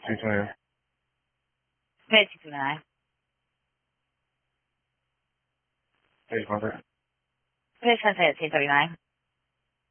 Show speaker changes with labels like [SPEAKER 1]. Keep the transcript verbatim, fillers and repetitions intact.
[SPEAKER 1] three twenty-nine.
[SPEAKER 2] Pay two twenty-nine.
[SPEAKER 1] Pay contract.
[SPEAKER 2] Pay Sensei at three thirty-nine.